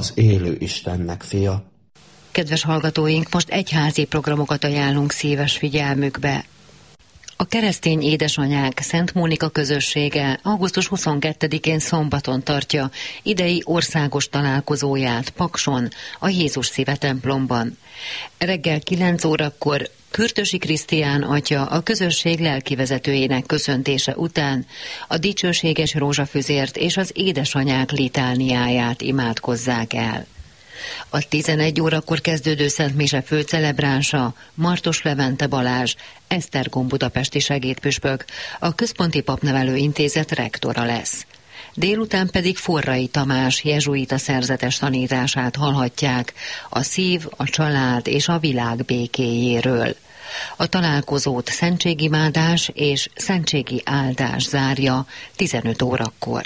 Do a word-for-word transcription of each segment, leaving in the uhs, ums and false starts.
az élő Istennek fia. Kedves hallgatóink, most egyházi programokat ajánlunk szíves figyelmükbe. A keresztény édesanyák Szent Mónika közössége augusztus huszonkettedikén szombaton tartja idei országos találkozóját Pakson, a Jézus Szíve templomban. Reggel kilenc órakor Kürtösi Krisztián atya a közösség lelkivezetőjének köszöntése után a dicsőséges rózsafüzért és az édesanyák litániáját imádkozzák el. A tizenegy órakor kezdődő szentmise főcelebránsa Martos Levente Balázs, Esztergom budapesti segédpüspök, a Központi Papnevelő Intézet rektora lesz. Délután pedig Forrai Tamás jezsuita szerzetes tanítását hallhatják a szív, a család és a világ békéjéről. A találkozót szentségimádás és szentségi áldás zárja tizenöt órakor.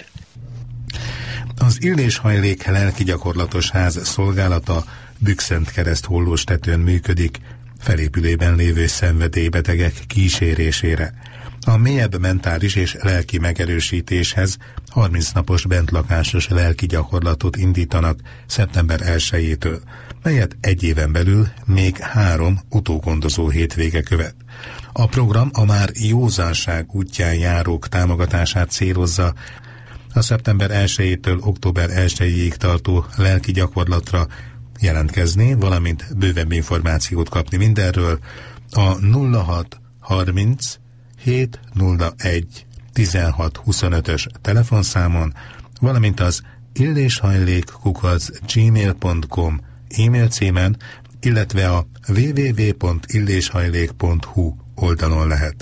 Az Illés-hajlék lelki gyakorlatos ház szolgálata Bükszentkereszt Hollóstetőn működik, felépülében lévő szenvedélybetegek kísérésére. A mélyebb mentális és lelki megerősítéshez harminc napos bentlakásos lelki gyakorlatot indítanak szeptember elsejétől, melyet egy éven belül még három utógondozó hétvége követ. A program a már józanság útján járók támogatását célozza. A szeptember elsejétől október elsejéig tartó lelki gyakorlatra jelentkezni, valamint bővebb információt kapni mindenről a nulla hat harminc hét nulla egy tizenhat huszonötös telefonszámon, valamint az illéshajlék kukac gmail pont com e-mail címen, illetve a double-u double-u double-u pont illéshajlék pont hu oldalon lehet.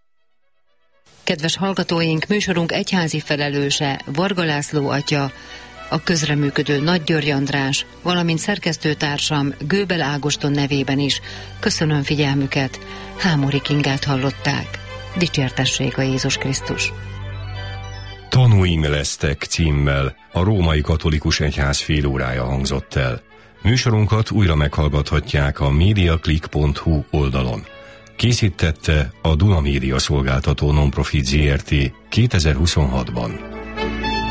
Kedves hallgatóink, műsorunk egyházi felelőse Varga László atya, a közreműködő Nagy György András, valamint szerkesztőtársam Gőbel Ágoston nevében is köszönöm figyelmüket. Hámori Kingát hallották. Dicsértessék a Jézus Krisztus! Tanúim lesztek címmel a Római Katolikus Egyház félórája hangzott el. Műsorunkat újra meghallgathatják a mediaclick pont hu oldalon. Készítette a Duna Média Szolgáltató Nonprofit Zrt. kétezer-huszonhatban.